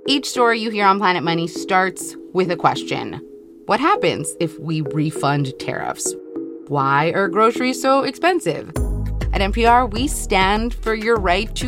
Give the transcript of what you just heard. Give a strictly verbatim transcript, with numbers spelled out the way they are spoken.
Each story you hear on Planet Money starts with a question. What happens if we refund tariffs? Why are groceries so expensive? At N P R, we stand for your right to